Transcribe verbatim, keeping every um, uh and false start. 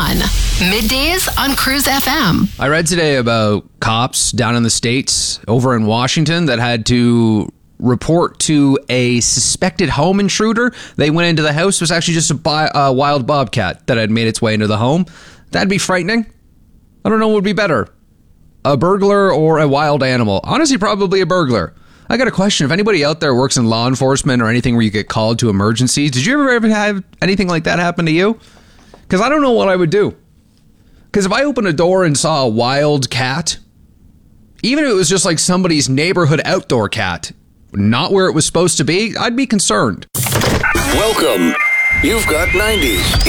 on Middays on Cruise F M. I read today about cops down in the States over in Washington that had to report to a suspected home intruder. They went into the house. It was actually just a bi- uh, wild bobcat that had made its way into the home. That'd be frightening. I don't know what would be better, a burglar or a wild animal. Honestly, probably a burglar. I got a question. If anybody out there works in law enforcement or anything where you get called to emergencies, did you ever ever have anything like that happen to you? Because I don't know what I would do. Because if I opened a door and saw a wild cat, even if it was just like somebody's neighborhood outdoor cat, not where it was supposed to be, I'd be concerned. Welcome. You've got nineties